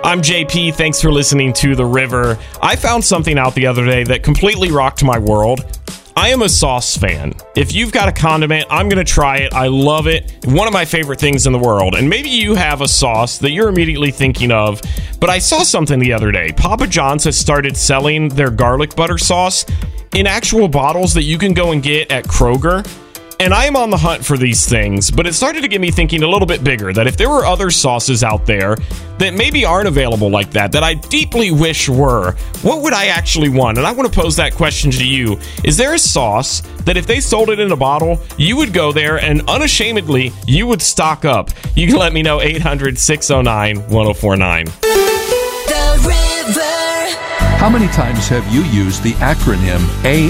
I'm JP. Thanks for listening to The River. I found something out the other day that completely rocked my world. I am a sauce fan. If you've got a condiment, I'm going to try it. I love it. One of my favorite things in the world. And maybe you have a sauce that you're immediately thinking of. But I saw something the other day. Papa John's has started selling their garlic butter sauce in actual bottles that you can go and get at Kroger. And I am on the hunt for these things, but it started to get me thinking a little bit bigger, that if there were other sauces out there that maybe aren't available like that I deeply wish were, what would I actually want? And I want to pose that question to you. Is there a sauce that if they sold it in a bottle, you would go there and unashamedly, you would stock up? You can let me know, 800-609-1049. The River. How many times have you used the acronym